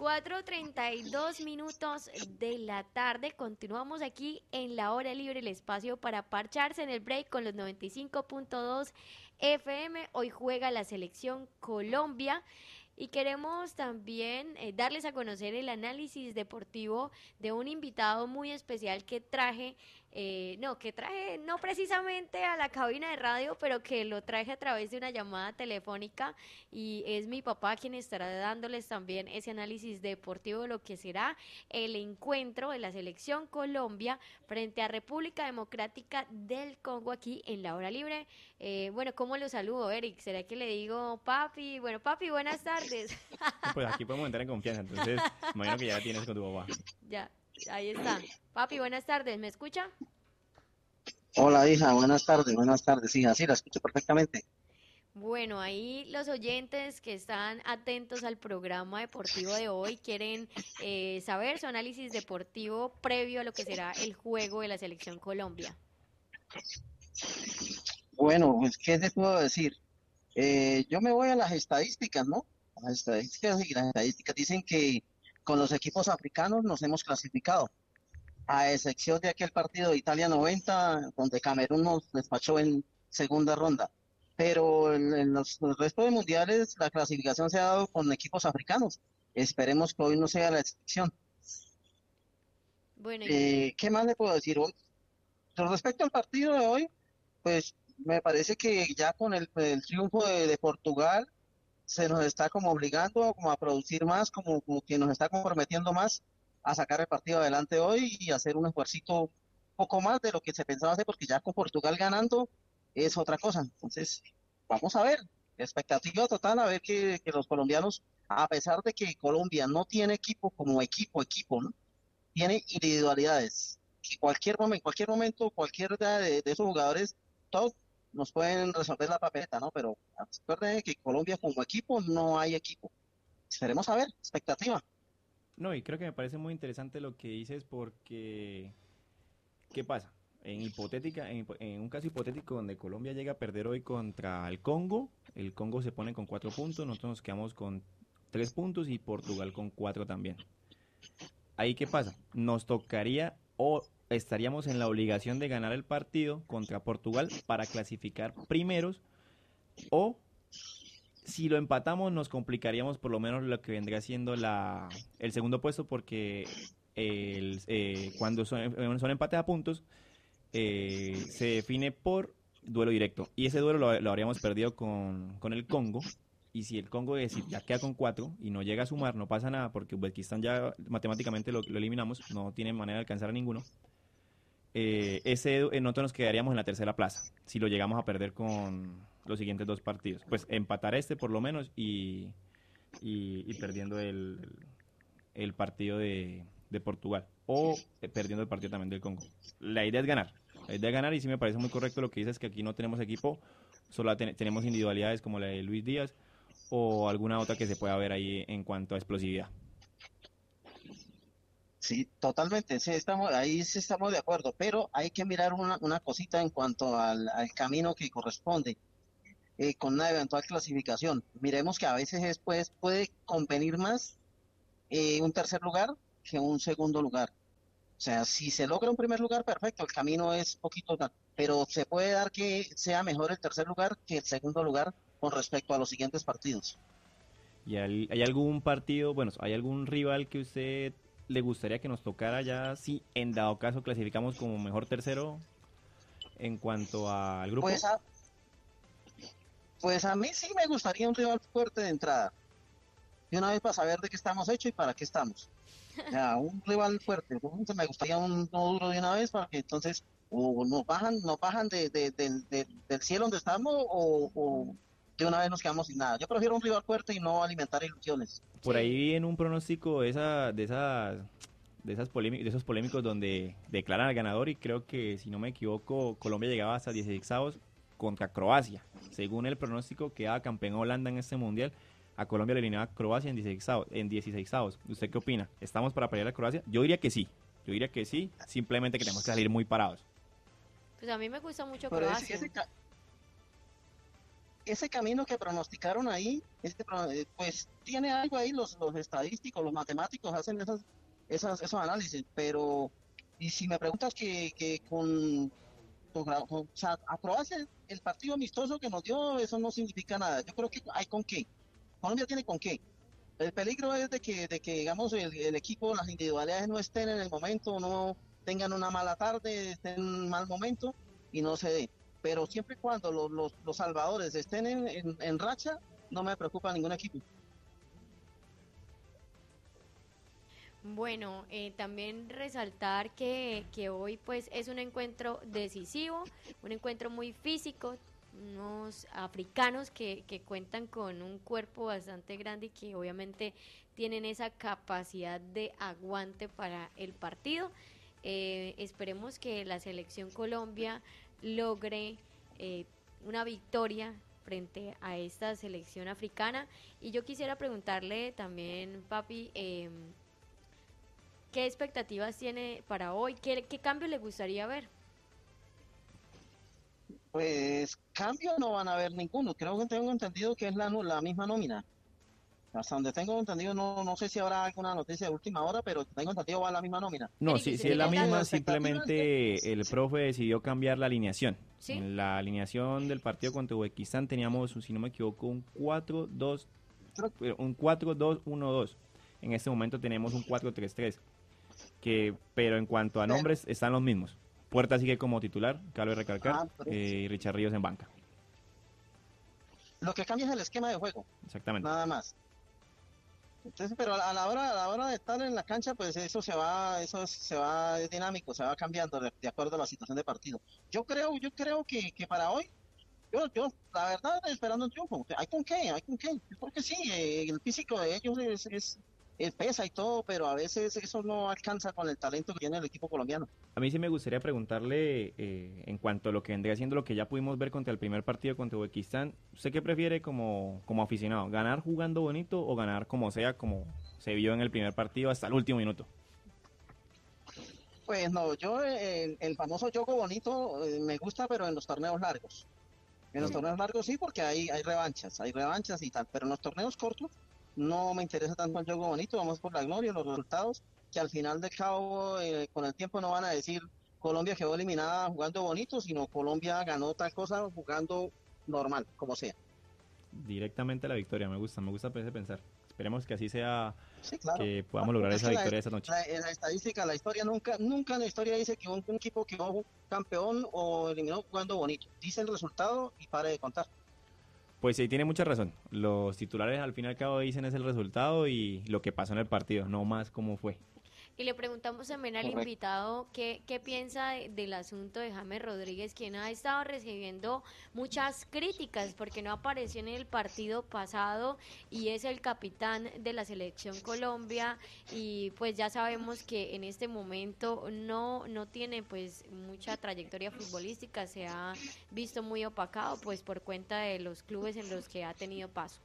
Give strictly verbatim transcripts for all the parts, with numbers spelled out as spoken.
cuatro treinta y dos minutos de la tarde. Continuamos aquí en la hora libre, el espacio para parcharse en el break con los noventa y cinco punto dos F M. Hoy juega la selección Colombia. Y queremos también eh, darles a conocer el análisis deportivo de un invitado muy especial que traje, eh, no, que traje no precisamente a la cabina de radio, pero que lo traje a través de una llamada telefónica, y es mi papá quien estará dándoles también ese análisis deportivo de lo que será el encuentro de la selección Colombia frente a República Democrática del Congo aquí en la hora libre. Eh, bueno, ¿cómo lo saludo, Eric? ¿Será que le digo papi? Bueno, papi, buenas tardes. Pues aquí podemos entrar en confianza, entonces imagino que ya la tienes con tu papá. Ya, ahí está. Papi, buenas tardes, ¿me escucha? Hola hija, buenas tardes, buenas tardes, hija, sí, la escucho perfectamente. Bueno, ahí los oyentes que están atentos al programa deportivo de hoy quieren eh, saber su análisis deportivo previo a lo que será el juego de la selección Colombia. Bueno, pues, ¿qué te puedo decir? Eh, yo me voy a las estadísticas, ¿no? Las estadísticas y las estadísticas dicen que con los equipos africanos nos hemos clasificado, a excepción de aquel partido de Italia noventa, donde Camerún nos despachó en segunda ronda. Pero en, en los, el resto de mundiales la clasificación se ha dado con equipos africanos. Esperemos que hoy no sea la excepción. Bueno, y Eh, ¿qué más le puedo decir hoy? Con respecto al partido de hoy, pues me parece que ya con el, el triunfo de, de Portugal se nos está como obligando como a producir más, como, como que nos está comprometiendo más a sacar el partido adelante hoy y hacer un esfuercito un poco más de lo que se pensaba hacer, porque ya con Portugal ganando es otra cosa. Entonces, vamos a ver, expectativa total, a ver que, que los colombianos, a pesar de que Colombia no tiene equipo como equipo, equipo, ¿no? Tiene individualidades. Que cualquier momento, cualquier momento, cualquier de, de esos jugadores, todos nos pueden resolver la papeleta, ¿no? Pero recuerden que Colombia como equipo no hay equipo. Esperemos a ver, expectativa. No, y creo que me parece muy interesante lo que dices porque, ¿qué pasa? En hipotética, en, hipo- en un caso hipotético donde Colombia llega a perder hoy contra el Congo, el Congo se pone con cuatro puntos, nosotros nos quedamos con tres puntos y Portugal con cuatro también. Ahí, ¿qué pasa? Nos tocaría o estaríamos en la obligación de ganar el partido contra Portugal para clasificar primeros, o si lo empatamos nos complicaríamos por lo menos lo que vendría siendo la, el segundo puesto, porque el, eh, cuando son, son empates a puntos eh, se define por duelo directo, y ese duelo lo, lo habríamos perdido con, con el Congo. Y si el Congo es decir, ya queda con cuatro y no llega a sumar, no pasa nada, porque Uzbekistán ya matemáticamente lo, lo eliminamos, no tiene manera de alcanzar a ninguno. Eh, ese, eh, nosotros nos quedaríamos en la tercera plaza si lo llegamos a perder con los siguientes dos partidos. Pues empatar este por lo menos y, y, y perdiendo el, el partido de, de Portugal, o eh, perdiendo el partido también del Congo. La idea es ganar, la idea es ganar, y sí me parece muy correcto lo que dices, que aquí no tenemos equipo, solo ten- tenemos individualidades como la de Luis Díaz o alguna otra que se pueda ver ahí en cuanto a explosividad. Sí, totalmente, sí, estamos, ahí sí estamos de acuerdo, pero hay que mirar una, una cosita en cuanto al, al camino que corresponde eh, con una eventual clasificación. Miremos que a veces después puede convenir más eh, un tercer lugar que un segundo lugar. O sea, si se logra un primer lugar, perfecto, el camino es poquito, na- pero se puede dar que sea mejor el tercer lugar que el segundo lugar con respecto a los siguientes partidos. ¿Y hay, hay algún partido, bueno, hay algún rival que usted le gustaría que nos tocara ya, si en dado caso clasificamos como mejor tercero en cuanto al grupo? Pues a, pues a mí sí me gustaría un rival fuerte de entrada, de una vez para saber de qué estamos hechos y para qué estamos. O sea, un rival fuerte, ¿no? Entonces me gustaría un no duro de una vez para que entonces o nos bajan, nos bajan de, de- del de- del cielo donde estamos o, o de una vez nos quedamos sin nada. Yo prefiero un rival fuerte y no alimentar ilusiones. Por ahí sí. vi en un pronóstico de esa, de esas, de esas polémicas, de esos polémicos donde declaran al ganador, y creo que si no me equivoco Colombia llegaba hasta dieciséis contra Croacia. Según el pronóstico, quedaba campeón Holanda en este mundial. A Colombia le eliminaba Croacia en dieciséis, en dieciséis. ¿Usted qué opina? ¿Estamos para pelear a Croacia? Yo diría que sí. Yo diría que sí, simplemente que tenemos que salir muy parados. Pues a mí me gusta mucho Pero ese, Croacia. ese, ca- ese camino que pronosticaron ahí, este, pro- eh, pues tiene algo ahí, los, los estadísticos, los matemáticos hacen esas, esas, esos análisis, pero, y si me preguntas que, que con, con, gra- con- o sea, a Croacia, el partido amistoso que nos dio, eso no significa nada. Yo creo que hay con qué. Colombia tiene con qué. El peligro es de que, de que digamos, el, el equipo, las individualidades no estén en el momento, no tengan una mala tarde, estén en un mal momento y no se dé. Pero siempre y cuando los, los, los salvadores estén en, en, en racha, no me preocupa ningún equipo. Bueno, eh, también resaltar que, que hoy pues es un encuentro decisivo, un encuentro muy físico, unos africanos que, que cuentan con un cuerpo bastante grande y que obviamente tienen esa capacidad de aguante para el partido. Eh, esperemos que la selección Colombia logre eh, una victoria frente a esta selección africana. Y yo quisiera preguntarle también, papi, eh, ¿qué expectativas tiene para hoy? ¿Qué, qué cambio le gustaría ver? Pues cambio no van a haber ninguno. Creo que tengo entendido que es la, nu- la misma nómina. Hasta donde tengo entendido, no, no sé si habrá alguna noticia de última hora, pero tengo entendido va la misma nómina. No, Vení, sí, dice, sí es la ¿tiene el Entonces, misma, dato? expectativas, simplemente el profe decidió cambiar la alineación. ¿Sí? En la alineación del partido contra Uzbekistán teníamos, si no me equivoco, un cuatro dos, creo, eh, un cuatro dos uno dos. En este momento tenemos un cuatro tres tres, que, pero en cuanto a pero, nombres están los mismos. Puerta sigue como titular, cabe recalcar, ah, pero eh, y Richard Ríos en banca. lo que cambia es el esquema de juego, Exactamente. nada más. Entonces, pero a la hora, a la hora de estar en la cancha, pues eso se va, eso es- se va, es dinámico, se va cambiando de, de acuerdo a la situación de partido. Yo creo, yo creo que, que para hoy, yo, yo, la verdad, estoy esperando un triunfo. ¿Hay con qué? ¿Hay con qué? Yo creo que sí, eh, el físico de ellos es, es, es pesa y todo, pero a veces eso no alcanza con el talento que tiene el equipo colombiano. A mí sí me gustaría preguntarle, eh, en cuanto a lo que vendría siendo lo que ya pudimos ver contra el primer partido contra Uzbekistán, ¿usted qué prefiere como, como aficionado? ¿Ganar jugando bonito o ganar como sea, como se vio en el primer partido hasta el último minuto? Pues no, yo eh, el, el famoso juego bonito eh, me gusta, pero en los torneos largos. En los Ok. torneos largos sí, porque hay, hay revanchas, hay revanchas y tal, pero en los torneos cortos no me interesa tanto el juego bonito, vamos por la gloria, los resultados, que al final del cabo, eh, con el tiempo no van a decir Colombia quedó eliminada jugando bonito, sino Colombia ganó tal cosa jugando normal, como sea. Directamente a la victoria, me gusta, me gusta ese pensar. Esperemos que así sea, Sí, claro. que Ah, podamos porque lograr es esa que la, victoria esta noche. la- en la estadística, la historia nunca, nunca en la historia dice que un, un equipo quedó campeón o eliminó jugando bonito. Dice el resultado y pare de contar. Pues sí, tiene mucha razón. Los titulares al fin y al cabo dicen es el resultado y lo que pasó en el partido, no más cómo fue. Y le preguntamos también al Correcto. invitado qué, qué piensa de- del asunto de James Rodríguez, quien ha estado recibiendo muchas críticas porque no apareció en el partido pasado y es el capitán de la selección Colombia y pues ya sabemos que en este momento no, no tiene pues mucha trayectoria futbolística, se ha visto muy opacado pues por cuenta de los clubes en los que ha tenido paso.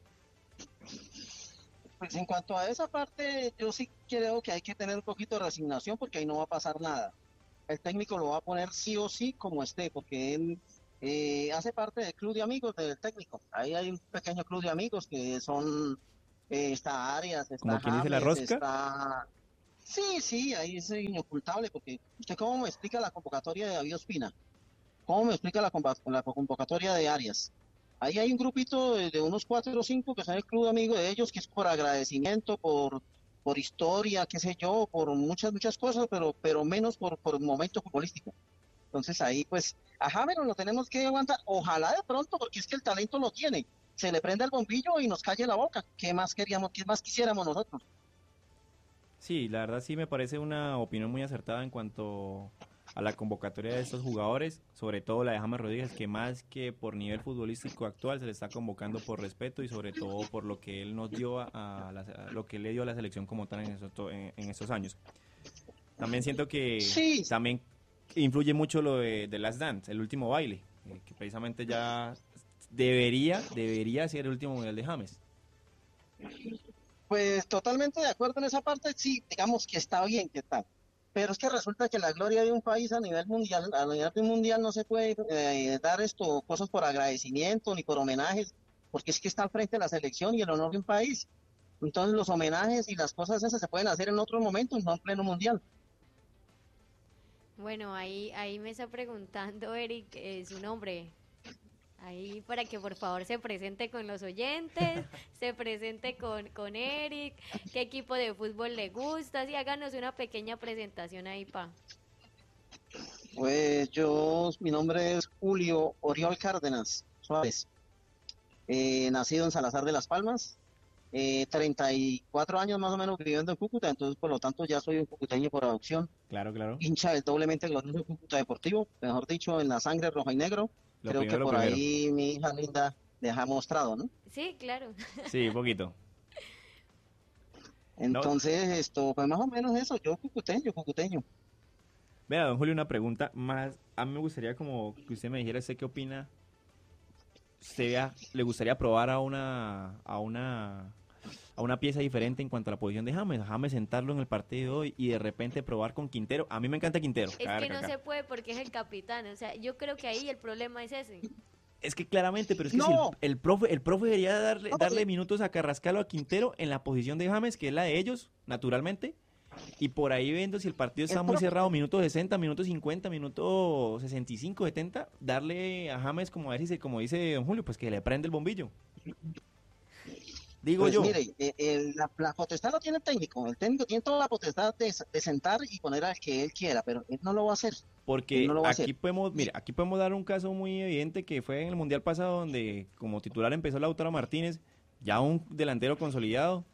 Pues en cuanto a esa parte, yo sí creo que hay que tener un poquito de resignación porque ahí no va a pasar nada. El técnico lo va a poner sí o sí como esté, porque él eh, hace parte del club de amigos del técnico. Ahí hay un pequeño club de amigos que son, eh, está Arias, está Como quien dice la James, rosca, está... Sí, sí, ahí es inocultable, porque usted cómo me explica la convocatoria de David Ospina, cómo me explica la, conva- la convocatoria de Arias. Ahí hay un grupito de, de unos cuatro o cinco que son el club amigo de ellos, que es por agradecimiento, por, por historia, qué sé yo, por muchas, muchas cosas, pero, pero menos por, por momento futbolístico. Entonces ahí pues a James lo tenemos que aguantar, ojalá de pronto, porque es que el talento lo tiene. Se le prende el bombillo y nos calle la boca. ¿Qué más queríamos, qué más quisiéramos nosotros? sí, la verdad sí me parece una opinión muy acertada en cuanto a la convocatoria de estos jugadores, sobre todo la de James Rodríguez, que más que por nivel futbolístico actual se le está convocando por respeto y sobre todo por lo que él nos dio a, a la- a lo que le dio a la selección como tal en estos, to- en, en estos años. También siento que Sí, también influye mucho lo de, de Last Dance, el último baile, eh, que precisamente ya debería, debería ser el último mundial de James. pues totalmente de acuerdo en esa parte, sí, digamos que está bien, ¿qué tal? pero es que resulta que la gloria de un país a nivel mundial, a nivel mundial no se puede eh, dar esto, cosas por agradecimiento ni por homenajes, porque es que está al frente de la selección y el honor de un país. Entonces los homenajes y las cosas esas se pueden hacer en otros momentos, no en pleno mundial. Bueno, ahí, ahí me está preguntando Eric eh, su nombre. Ahí para que por favor se presente con los oyentes, se presente con, con Eric, qué equipo de fútbol le gusta, así háganos una pequeña presentación ahí, pa. Pues yo, mi nombre es Julio Oriol Cárdenas Suárez, eh, nacido en Salazar de las Palmas, eh, treinta y cuatro años más o menos viviendo en Cúcuta, entonces por lo tanto ya soy un cucuteño por adopción, Claro, claro. hincha del doblemente glorioso Cúcuta Deportivo, mejor dicho, en la sangre roja y negro. Lo Creo primero, que lo por primero. ahí mi hija linda deja mostrado, ¿no? Sí, claro. Sí, un poquito. No, Entonces, esto, pues más o menos eso, yo cucuteño, cucuteño. vea, don Julio, una pregunta más. A mí me gustaría como que usted me dijera, ¿usted qué opina? ¿Usted le gustaría probar a una, a una, a una pieza diferente en cuanto a la posición de James? James sentarlo en el partido de hoy y de repente probar con Quintero. A mí me encanta Quintero. Es cabe que no recalcar. se puede porque es el capitán, o sea, yo creo que ahí el problema es ese. Es que claramente, pero es que si No, el, el profe, el profe debería darle, no, darle porque minutos a Carrascal o a Quintero en la posición de James, que es la de ellos, naturalmente. Y por ahí viendo si el partido el está muy profe, cerrado, minutos sesenta, minutos cincuenta, minutos sesenta y cinco, setenta, darle a James, como a ver si se- como dice don Julio, pues que le prende el bombillo. Digo pues yo, mire, eh, el- la, la potestad lo tiene el técnico, el técnico tiene toda la potestad de, de sentar y poner al que él quiera, pero él no lo va a hacer, él no porque lo va a hacer. aquí podemos, mira, aquí podemos dar un caso muy evidente que fue en el Mundial pasado donde como titular empezó Lautaro Martínez, ya un delantero consolidado,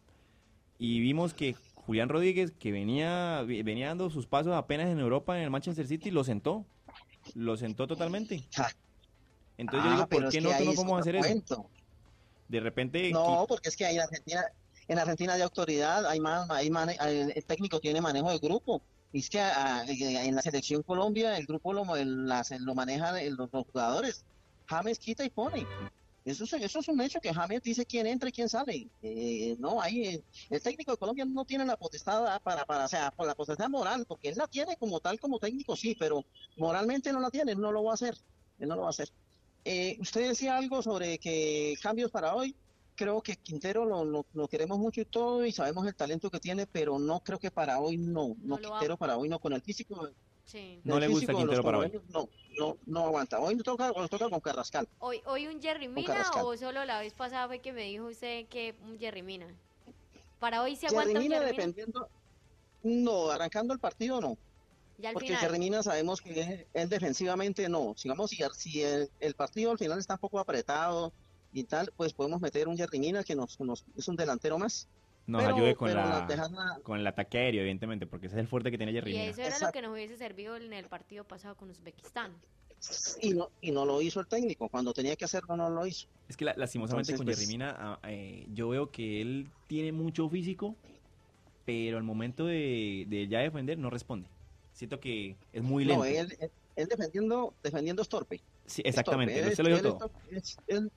y vimos que Julián Rodríguez, que venía, vi- venía dando sus pasos apenas en Europa en el Manchester City, lo sentó, lo sentó totalmente. Ah, Entonces yo ah, digo, ¿por pero es qué que nosotros ahí no es podemos otro hacer eso? cuento. De repente, qui- No, porque es que ahí en Argentina, en Argentina hay autoridad, hay más, hay mane- el, el técnico tiene manejo de grupo. Y es que ah, eh, en la selección Colombia el grupo lo, el- las- lo manejan el- los, los jugadores. James quita y pone. Eso es, eso es un hecho que James dice quién entra y quién sale. Eh, no, ahí eh, el técnico de Colombia no tiene la potestad ah, para, para, o sea, por la potestad moral, porque él la tiene como tal, como técnico, sí, pero moralmente no la tiene, él no lo va a hacer, él no lo va a hacer. Eh, usted decía algo sobre que cambios para hoy. Creo que Quintero lo, lo, lo queremos mucho y todo, y sabemos el talento que tiene, pero no creo que para hoy no, no No lo va, Quintero para hoy no, con el físico, sí. no el le gusta físico de los Quintero para hoy. colombianos, no, no, no aguanta. Hoy nos toca, nos toca con Carrascal, Hoy, hoy un Jerry con Mina Carrascal. o solo la vez pasada fue que me dijo usted que un Jerry Mina. Para hoy se Jerry aguanta un Mina Jerry Mina, dependiendo, no, arrancando el partido no, ya al porque final. Jerry Mina sabemos que él, él defensivamente no. Sigamos, si, si el, el partido al final está un poco apretado y tal, pues podemos meter un Jerry Mina que nos, nos es un delantero más, Nos ayude pero, con pero la, la, dejarla, con el ataque aéreo, evidentemente, porque ese es el fuerte que tiene Jerry Y Mina. eso era lo que exacto, nos hubiese servido en el partido pasado con Uzbekistán. y no, y no lo hizo el técnico, cuando tenía que hacerlo no lo hizo. Es que la- lastimosamente Entonces, con Jerry pues, Mina, ah, eh, yo veo que él tiene mucho físico, pero al momento de, de ya defender no responde. Siento que es muy no, lento. él, él, él defendiendo, defendiendo es torpe, Sí, es torpe, exactamente, él, usted es- lo dijo él, es todo. torpe, es- él-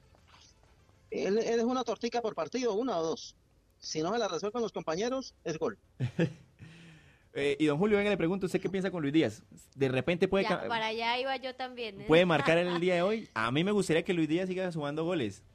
él- él es una tortica por partido, una o dos. Si no se la resuelven los compañeros, es gol. Eh, y don Julio, venga, le pregunto, ¿usted qué piensa con Luis Díaz? De repente puede, Ya, ca- para allá iba yo también. ¿eh? puede marcar en el día de hoy. A mí me gustaría que Luis Díaz siga sumando goles.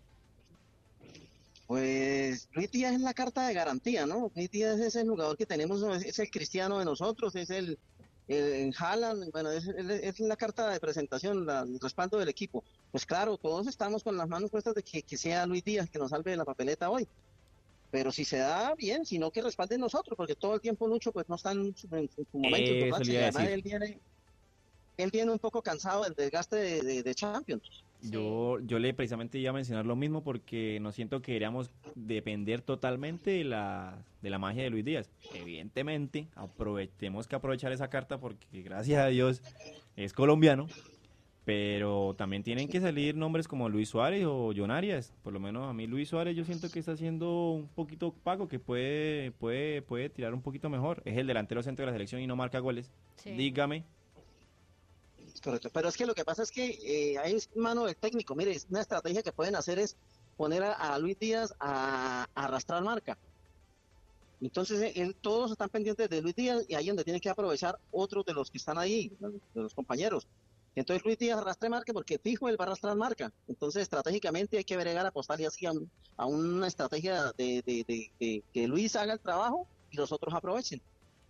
Pues Luis Díaz es la carta de garantía, ¿no? Luis Díaz es el jugador que tenemos, ¿no? es, es el Cristiano de nosotros, es el, el Haaland, bueno, es, es- es la carta de presentación, la- el respaldo del equipo. Pues claro, todos estamos con las manos puestas de que, que sea Luis Díaz que nos salve de la papeleta hoy. Pero si se da bien, sino que respalden nosotros, porque todo el tiempo Lucho pues no está en su, en su momento, en su Eso le racha, y iba a además decir. él viene, él viene un poco cansado del desgaste de, de, de Champions. Sí. Yo, yo le precisamente iba a mencionar lo mismo porque no siento que deberíamos depender totalmente de la, de la magia de Luis Díaz. Evidentemente, aprove- tenemos que aprovechar esa carta porque gracias a Dios es colombiano, pero también tienen que salir nombres como Luis Suárez o John Arias. Por lo menos a mí Luis Suárez yo siento que está siendo un poquito opaco, que puede, puede, puede tirar un poquito mejor. Es el delantero centro de la selección y no marca goles. Sí. Dígame. Correcto. Pero es que lo que pasa es que eh, ahí es mano del técnico. Mire, es una estrategia que pueden hacer es poner a, a Luis Díaz a, a arrastrar marca. Entonces, eh, él, todos están pendientes de Luis Díaz y ahí es donde tiene que aprovechar otros de los que están ahí, de los compañeros. Entonces Luis Díaz arrastra marca porque fijo él va a arrastrar marca. Entonces estratégicamente hay que bregar, apostarle así a, un- a una estrategia de, de, de- de que Luis haga el trabajo y los otros aprovechen.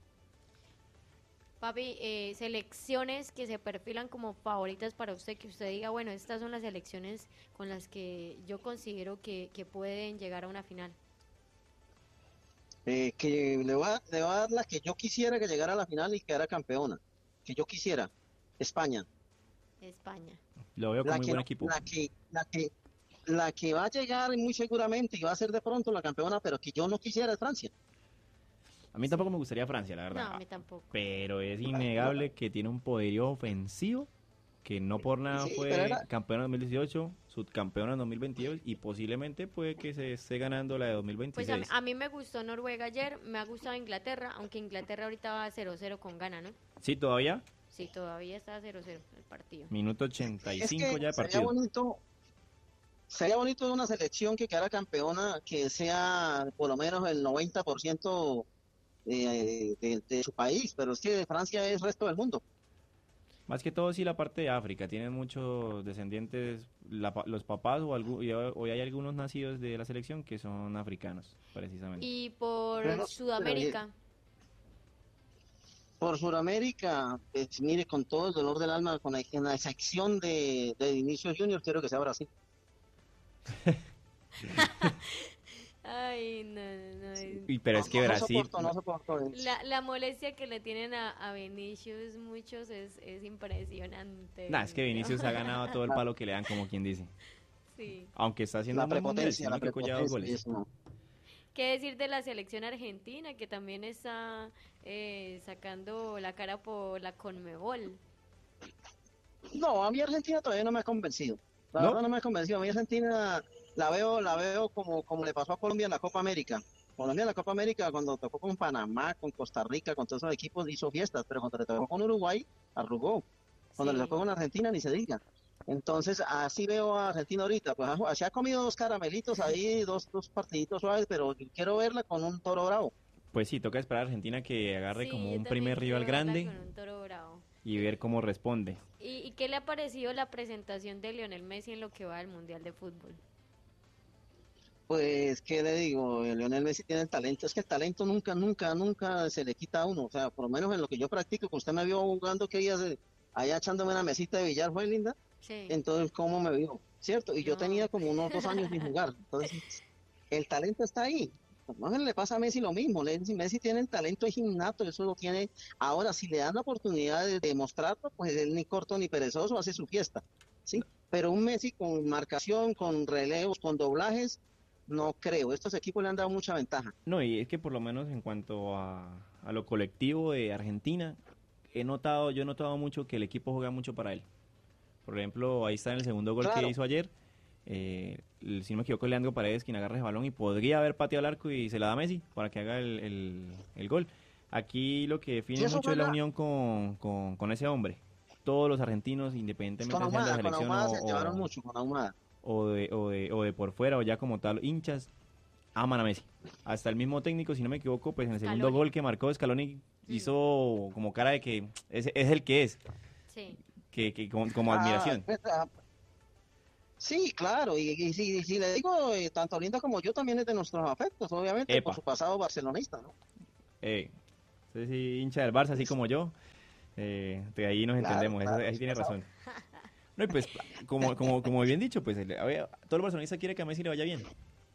Papi, eh, selecciones que se perfilan como favoritas para usted, que usted diga, bueno, estas son las selecciones con las que yo considero que, que pueden llegar a una final. Eh, que le va, le va a dar la que yo quisiera que llegara a la final y quedara campeona. Que yo quisiera. España. España. Lo veo como La muy que buen no, equipo. la que, la que, la que va a llegar muy seguramente y va a ser de pronto la campeona, pero que yo no quisiera es Francia. A mí tampoco me gustaría Francia, la No, verdad. a mí tampoco. Pero es innegable que tiene un poderío ofensivo que no por nada Sí, pero fue era, campeona en dos mil dieciocho, subcampeona en dos mil veintidós y posiblemente puede que se esté ganando la de Pues a mí, dos mil veintiséis. a mí me gustó Noruega ayer, me ha gustado Inglaterra, aunque Inglaterra ahorita va cero cero con gana, ¿no? Sí, todavía. Sí, todavía está cero cero el partido. Minuto ochenta y es que cinco ya de sería partido. bonito, sería bonito de una selección que quedara campeona, que sea por lo menos el noventa por ciento de, de, de su país, pero es que Francia es resto del mundo. Más que todo sí la parte de África. Tienen muchos descendientes, la pa- los papás o algu- y hoy hay algunos nacidos de la selección que son africanos, precisamente. Y por Pero, pero, eh, Sudamérica, por Sudamérica, pues, mire, con todo el dolor del alma, con la, en la excepción de, de Vinicius Junior, quiero que sea Brasil. ay, no, no, no. es- Y pero No, es que no, no Brasil, soporto, no soporto. eh. La, la molestia que le tienen a, a Vinicius muchos es, es impresionante. nah, es que Vinicius ha ganado todo el La, palo que le dan, como quien dice. Sí. Aunque está haciendo la un buen mundial, si prepotencia, no me la equivoco, ya dos prepotencia, y goles. eso no. ¿Qué decir de la selección argentina que también está eh, sacando la cara por la Conmebol? No, a mí Argentina todavía no me ha convencido. La ¿No? verdad no me ha convencido. A mí Argentina la veo, la veo como, como le pasó a Colombia en la Copa América. Colombia en la Copa América, cuando tocó con Panamá, con Costa Rica, con todos esos equipos, hizo fiestas, pero cuando le tocó con Uruguay, arrugó. Cuando le Sí. tocó con Argentina, ni se diga. Entonces, así veo a Argentina ahorita. Pues ah, se ha comido dos caramelitos ahí, dos, dos partiditos suaves, pero yo quiero verla con un toro bravo. Pues sí, toca esperar a Argentina que agarre Sí, como yo un también primer quiero rival verla grande con un toro bravo. y ver cómo responde. ¿Y, y qué le ha parecido la presentación de Lionel Messi en lo que va del Mundial de Fútbol? Pues, ¿qué le digo? Lionel Messi tiene el talento. Es que el talento nunca, nunca, nunca se le quita a uno. O sea, por lo menos en lo que yo practico, que usted me vio jugando que ella se- allá echándome una mesita de billar, fue linda. Sí. Entonces, ¿cómo me vio? ¿Cierto? Y yo tenía No. como unos dos años sin jugar. Entonces, el talento está ahí. No le pasa a Messi lo mismo. Messi, Messi tiene el talento es innato, eso lo tiene. Ahora, si le dan la oportunidad de demostrarlo, pues él ni corto ni perezoso hace su fiesta, ¿sí? Pero un Messi con marcación, con relevos, con doblajes, no creo. Estos equipos le han dado mucha ventaja. No, y es que por lo menos en cuanto a, a lo colectivo de Argentina, he notado, yo he notado mucho que el equipo juega mucho para él. Por ejemplo, ahí está en el segundo gol que Claro, hizo ayer. Eh, el- si no me equivoco, Leandro Paredes quien agarra ese balón y podría haber pateado al arco y se la da a Messi para que haga el, el- el gol. Aquí lo que y define eso mucho es la juega unión con, con, con ese hombre. Todos los argentinos, con independientemente sean de la Ahumada, con selección Ahumada o, se llevaron o, mucho, con Ahumada. o de, o, de, o de por fuera o ya como tal, hinchas, aman a Messi. Hasta el mismo técnico, si no me equivoco, pues en el segundo Scaloni. gol que marcó Scaloni Mm, hizo como cara de que es, es el que es, sí. que, que como, como Ah, admiración. pues, ah, sí, claro, y, y si, si le digo, eh, tanto Linda como yo también es de nuestros afectos, obviamente, por Epa, su pasado barcelonista, ¿no? eh, usted sí hincha del Barça así Es- como yo, eh, de ahí nos claro, entendemos, eso- claro, ahí su tiene pasado. razón. No, y pues, como, como, como bien dicho, pues el- a ver, todo el barcelonista quiere que a Messi le vaya bien.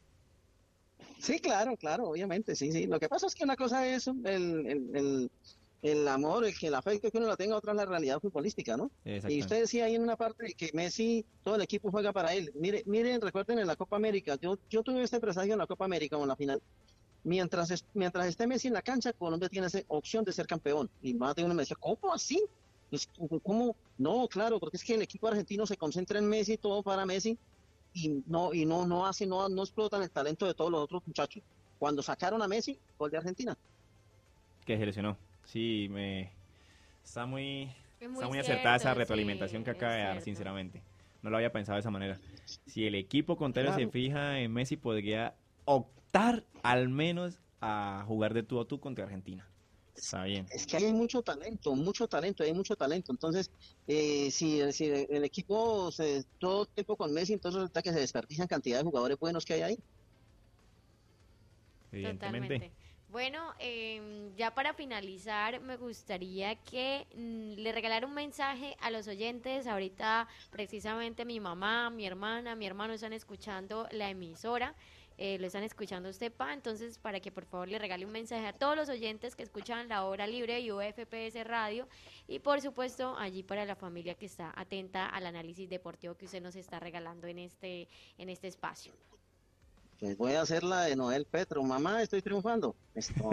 Sí, claro, claro, obviamente, sí, sí. Lo que pasa es que una cosa es el, el, el, el amor, el que el afecto que uno la tenga, otra es la realidad futbolística, ¿no? Y usted Exactamente. decía ahí en una parte que Messi, todo el equipo juega para él. Mire, miren, recuerden en la Copa América, yo, yo tuve este presagio en la Copa América o en la final. Mientras, es- mientras esté Messi en la cancha, Colombia tiene esa opción de ser campeón. Y más de uno me decía, ¿cómo así? Pues, ¿cómo? No, claro, porque es que el equipo argentino se concentra en Messi, todo para Messi, y no, y no, no hace, no, no explotan el talento de todos los otros muchachos. Cuando sacaron a Messi, gol de Argentina. Que se lesionó. Sí, me está muy, Es está muy muy acertada esa cierto, retroalimentación sí, que es acaba de dar, cierto. sinceramente. No lo había pensado de esa manera. Si el equipo contrario se Claro, fija en Messi, podría optar al menos a jugar de tú a tú contra Argentina. Está bien. Es que hay mucho talento, mucho talento, hay mucho talento. Entonces, eh, si, si el equipo se, todo el tiempo con Messi, entonces resulta que se desperdician cantidad de jugadores buenos que hay ahí. Evidentemente. Totalmente. Bueno, eh, ya para finalizar, me gustaría que mm, le regalara un mensaje a los oyentes. Ahorita, precisamente, mi mamá, mi hermana, mi hermano están escuchando la emisora. Eh, lo están escuchando usted, Pa, entonces para que por favor le regale un mensaje a todos los oyentes que escuchan La Hora Libre y U F P S Radio, y por supuesto allí para la familia que está atenta al análisis deportivo que usted nos está regalando en este, en este espacio. Pues voy a hacer la de Noel Petro. Mamá, estoy triunfando. Esto.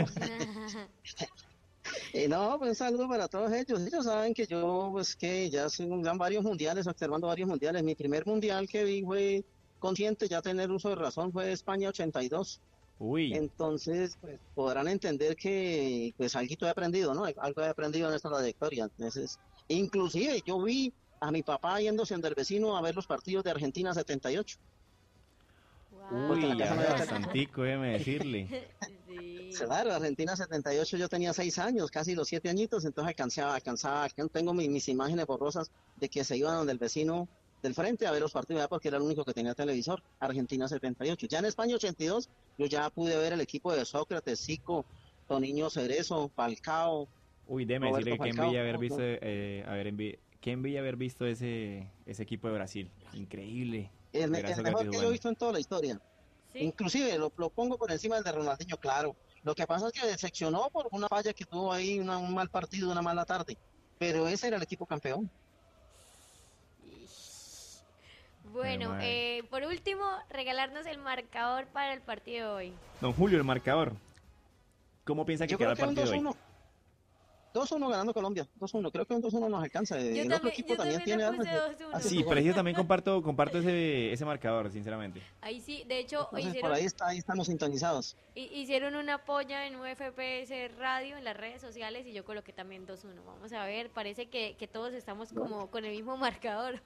Y no, pues un saludo para todos ellos. Ellos saben que yo, pues que ya son ya varios mundiales, observando varios mundiales. Mi primer mundial que vi fue consciente, ya tener uso de razón, fue España ochenta y dos. Uy. Entonces, pues podrán entender que pues algo he aprendido, ¿no? Algo he aprendido en esta trayectoria. Entonces, inclusive yo vi a mi papá yéndose del vecino a ver los partidos de Argentina setenta y ocho. Wow. Uy, ya bastantico, déjeme decirle. Sí. Claro, Argentina setenta y ocho, yo tenía seis años, casi los siete añitos, entonces alcanzaba, alcanzaba, tengo mis, mis imágenes borrosas de que se iban donde el vecino del frente a ver los partidos, porque era el único que tenía televisor. Argentina setenta y ocho. Ya en España ochenta y dos, yo ya pude ver el equipo de Sócrates, Zico, Toniño Cerezo, Falcao. Uy, déjeme Roberto decirle que qué Falcao. envidia haber visto, eh, haber envi qué envidia haber visto ese, ese equipo de Brasil. Increíble. El, Ver a el Sócrates mejor que yo he jugando. visto en toda la historia. Sí. Inclusive lo, lo pongo por encima del de Ronaldinho, claro. Lo que pasa es que decepcionó por una falla que tuvo ahí, una- un mal partido, una mala tarde. Pero ese era el equipo campeón. Ish. Bueno, Ay, madre. eh, por último, regalarnos el marcador para el partido de hoy. Don Julio, el marcador. ¿Cómo piensa que Yo quedará creo el que un partido dos hoy? uno. dos uno ganando Colombia. dos uno. Creo que un dos uno nos alcanza. Yo El otro también, equipo yo también también tiene le puse armas de- dos uno. hace Sí, su pero gol. yo también comparto, comparto ese, ese marcador, sinceramente. Ahí sí, de hecho, Entonces por hicieron, ahí está, ahí estamos sintonizados. hi- hicieron una polla en U F P S Radio en las redes sociales y yo coloqué también dos uno. Vamos a ver, parece que, que todos estamos como con el mismo marcador.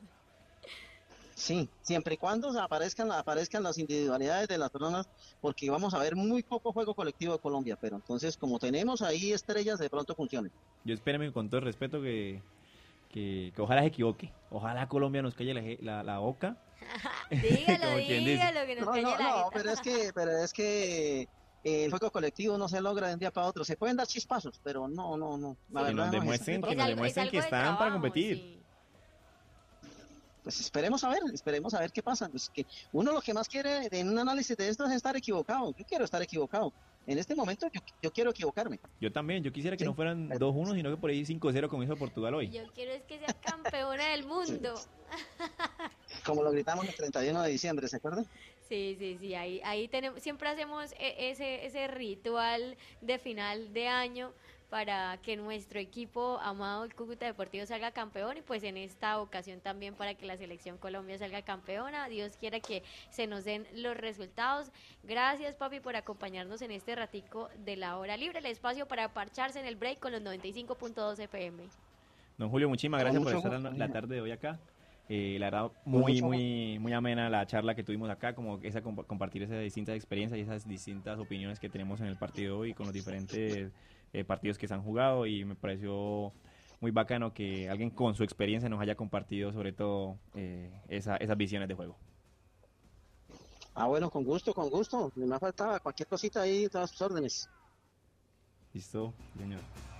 Sí, siempre y cuando se aparezcan, aparezcan las individualidades de las personas, porque vamos a ver muy poco juego colectivo de Colombia, pero entonces como tenemos ahí estrellas, de pronto funcione. Yo espéreme con todo el respeto que, que, que ojalá se equivoque. Ojalá Colombia nos calle la, je- la, la boca. Dígalo, Como quien dice. dígalo, que nos No, calle no, la no, jeta. pero es que, pero es que eh, el juego colectivo no se logra de un día para otro. Se pueden dar chispazos, pero no, no, no. La Que verdad nos no es demuestren, así. que Es nos algo- es demuestren algo que de están para trabajo, competir. sí. Pues esperemos a ver, esperemos a ver qué pasa. Pues que uno lo que más quiere en un análisis de esto es estar equivocado. Yo quiero estar equivocado. En este momento yo, yo quiero equivocarme. Yo también, yo quisiera que Sí. no fueran dos uno, sino que por ahí cinco cero como hizo Portugal hoy. Yo quiero es que sea campeona del mundo. Como lo gritamos el treinta y uno de diciembre, ¿se acuerdan? Sí, sí, sí, ahí, ahí tenemos, siempre hacemos e- ese, ese ritual de final de año para que nuestro equipo amado, el Cúcuta Deportivo, salga campeón, y pues en esta ocasión también para que la selección Colombia salga campeona. Dios quiera que se nos den los resultados. Gracias, papi, por acompañarnos en este ratico de La Hora Libre, el espacio para parcharse en el break con los noventa y cinco punto dos F M. Don Julio, muchísimas Con gracias por mucho estar gusto, la, la mija. tarde de hoy acá. Eh, la verdad, muy, mucho muy, muy amena la charla que tuvimos acá, como esa compa- compartir esas distintas experiencias y esas distintas opiniones que tenemos en el partido de hoy con los diferentes eh, partidos que se han jugado, y me pareció muy bacano que alguien con su experiencia nos haya compartido sobre todo eh, esa- esas visiones de juego. Ah, bueno, con gusto, con gusto. Me faltaba cualquier cosita ahí, todas sus órdenes. ¿Listo, señor?